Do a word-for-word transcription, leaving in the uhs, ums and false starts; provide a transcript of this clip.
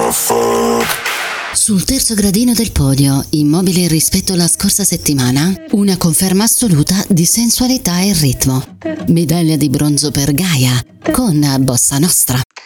Sul terzo gradino del podio, immobile rispetto alla scorsa settimana, una conferma assoluta di sensualità e ritmo. Medaglia di bronzo per Gaia con Bossa Nostra.